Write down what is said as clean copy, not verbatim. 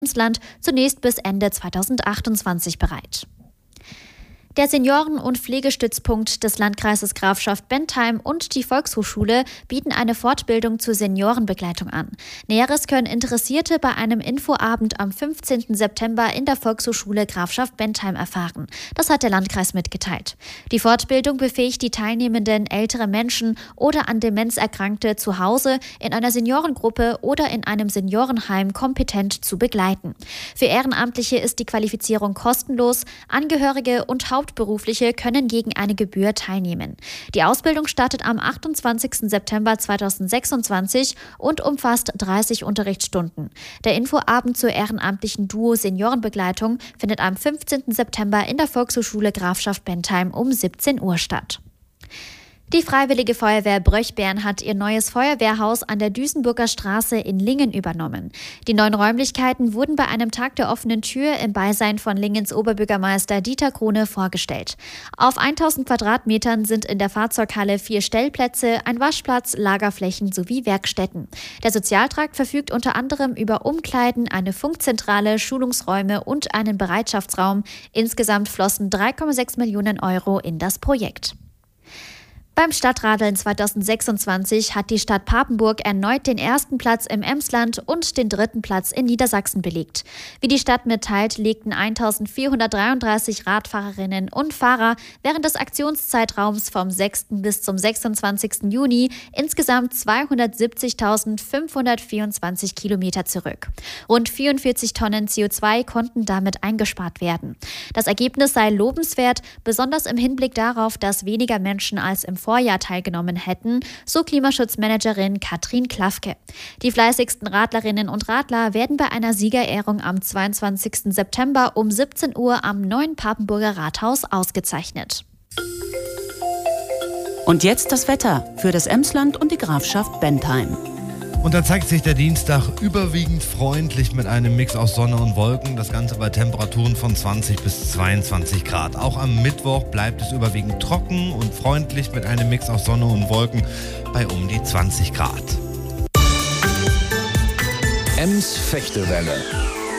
Emsland zunächst bis Ende 2028 bereit. Der Senioren- und Pflegestützpunkt des Landkreises Grafschaft-Bentheim und die Volkshochschule bieten eine Fortbildung zur Seniorenbegleitung an. Näheres können Interessierte bei einem Infoabend am 15. September in der Volkshochschule Grafschaft-Bentheim erfahren. Das hat der Landkreis mitgeteilt. Die Fortbildung befähigt die Teilnehmenden, ältere Menschen oder an Demenz Erkrankte zu Hause, in einer Seniorengruppe oder in einem Seniorenheim kompetent zu begleiten. Für Ehrenamtliche ist die Qualifizierung kostenlos. Angehörige und Hauptberufliche können gegen eine Gebühr teilnehmen. Die Ausbildung startet am 28. September 2026 und umfasst 30 Unterrichtsstunden. Der Infoabend zur ehrenamtlichen Duo Seniorenbegleitung findet am 15. September in der Volkshochschule Grafschaft-Bentheim um 17 Uhr statt. Die Freiwillige Feuerwehr Bröchbern hat ihr neues Feuerwehrhaus an der Duisenburger Straße in Lingen übernommen. Die neuen Räumlichkeiten wurden bei einem Tag der offenen Tür im Beisein von Lingens Oberbürgermeister Dieter Krone vorgestellt. Auf 1000 Quadratmetern sind in der Fahrzeughalle 4 Stellplätze, ein Waschplatz, Lagerflächen sowie Werkstätten. Der Sozialtrakt verfügt unter anderem über Umkleiden, eine Funkzentrale, Schulungsräume und einen Bereitschaftsraum. Insgesamt flossen 3,6 Millionen Euro in das Projekt. Beim Stadtradeln 2026 hat die Stadt Papenburg erneut den ersten Platz im Emsland und den dritten Platz in Niedersachsen belegt. Wie die Stadt mitteilt, legten 1433 Radfahrerinnen und Fahrer während des Aktionszeitraums vom 6. bis zum 26. Juni insgesamt 270.524 Kilometer zurück. Rund 44 Tonnen CO2 konnten damit eingespart werden. Das Ergebnis sei lobenswert, besonders im Hinblick darauf, dass weniger Menschen als im Vorjahr teilgenommen hätten, so Klimaschutzmanagerin Katrin Klafke. Die fleißigsten Radlerinnen und Radler werden bei einer Siegerehrung am 22. September um 17 Uhr am neuen Papenburger Rathaus ausgezeichnet. Und jetzt das Wetter für das Emsland und die Grafschaft Bentheim. Und da zeigt sich der Dienstag überwiegend freundlich mit einem Mix aus Sonne und Wolken. Das Ganze bei Temperaturen von 20 bis 22 Grad. Auch am Mittwoch bleibt es überwiegend trocken und freundlich mit einem Mix aus Sonne und Wolken bei um die 20 Grad. Ems Fechtewelle.